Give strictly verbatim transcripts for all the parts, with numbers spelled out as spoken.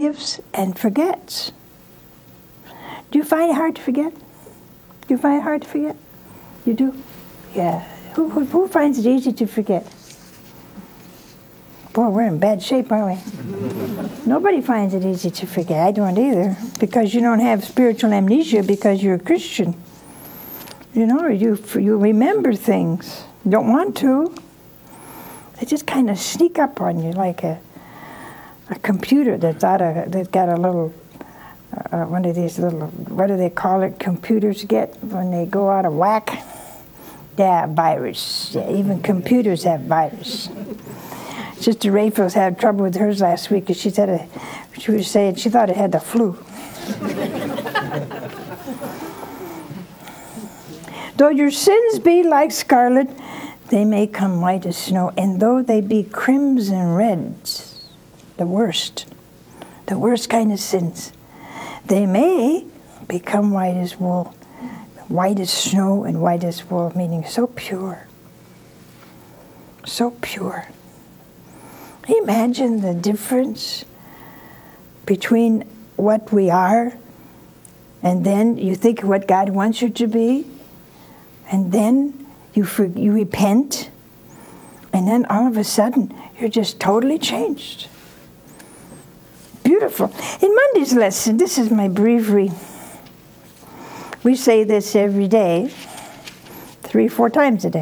forgives and forgets. Do you find it hard to forget? Do you find it hard to forget? You do? Yeah. Who, who, who finds it easy to forget? Boy, we're in bad shape, aren't we? Nobody finds it easy to forget. I don't either, because you don't have spiritual amnesia because you're a Christian. You know, you you remember things. You don't want to. They just kind of sneak up on you like a a computer that's out of, that's got a little, uh, one of these little, what do they call it, computers get when they go out of whack? Yeah, virus. Yeah, even computers have virus. Sister Rachel's had trouble with hers last week because she said it, she was saying she thought it had the flu. Though your sins be like scarlet, they may come white as snow, and though they be crimson reds, the worst, the worst kind of sins, they may become white as wool, white as snow and white as wool, meaning so pure, so pure. Imagine the difference between what we are and then you think what God wants you to be, and then you for, you repent, and then all of a sudden you're just totally changed. Beautiful. In Monday's lesson, this is my breviary. We say this every day, three, four times a day.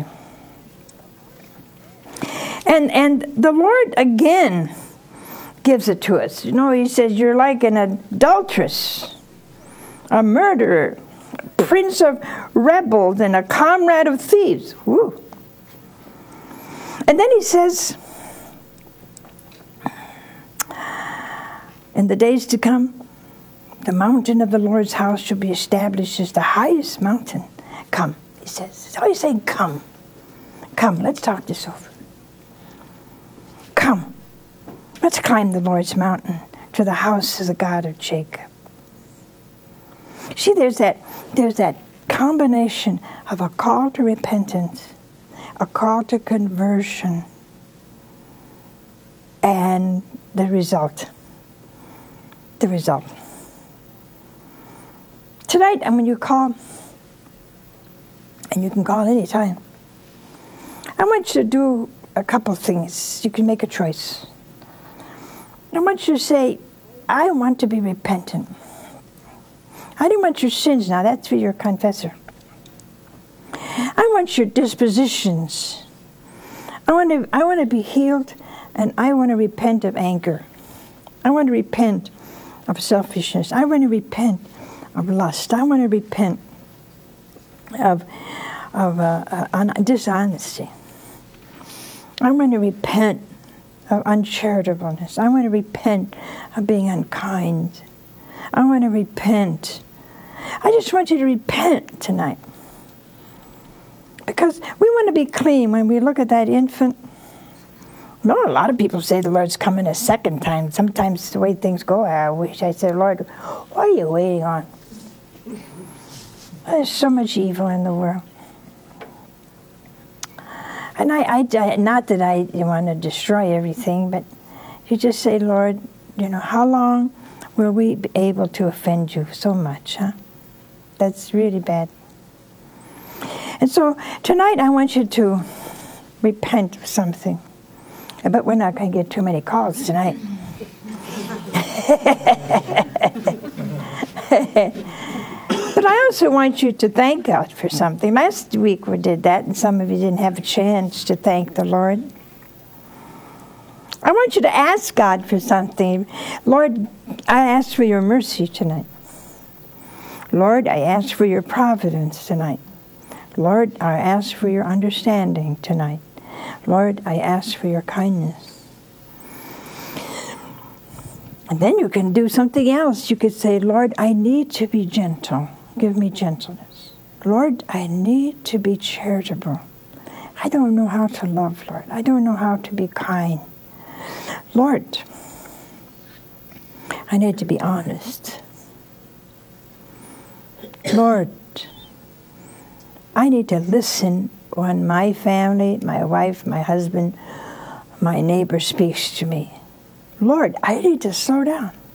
And and the Lord again gives it to us. You know, he says, you're like an adulteress, a murderer, a prince of rebels, and a comrade of thieves. Woo. And then he says, in the days to come, the mountain of the Lord's house shall be established as the highest mountain. Come, he says. It's always saying, come. Come, let's talk this over. Come, let's climb the Lord's mountain to the house of the God of Jacob. See, there's that, there's that combination of a call to repentance, a call to conversion, and the result. The result. Tonight, I'm when you call, and you can call any time, I want you to do a couple things. You can make a choice. I want you to say, I want to be repentant. I don't want your sins now. That's for your confessor. I want your dispositions. I want to, I want to be healed, and I want to repent of anger. I want to repent of selfishness. I want to repent of lust. I want to repent of, of uh, uh, dishonesty. I want to repent of uncharitableness. I want to repent of being unkind. I want to repent. I just want you to repent tonight. Because we want to be clean when we look at that infant. No, a lot of people say the Lord's coming a second time. Sometimes the way things go, I wish I said, Lord, what are you waiting on? There's so much evil in the world. And I, I, not that I want to destroy everything, but you just say, Lord, you know, how long will we be able to offend you so much, huh? That's really bad. And so tonight I want you to repent of something. But we're not going to get too many calls tonight. But I also want you to thank God for something. Last week we did that, and some of you didn't have a chance to thank the Lord. I want you to ask God for something. Lord, I ask for your mercy tonight. Lord, I ask for your providence tonight. Lord, I ask for your understanding tonight. Lord, I ask for your kindness. And then you can do something else. You could say, Lord, I need to be gentle. Give me gentleness. Lord, I need to be charitable. I don't know how to love, Lord. I don't know how to be kind. Lord, I need to be honest. Lord, I need to listen when my family, my wife, my husband, my neighbor speaks to me. Lord, I need to slow down.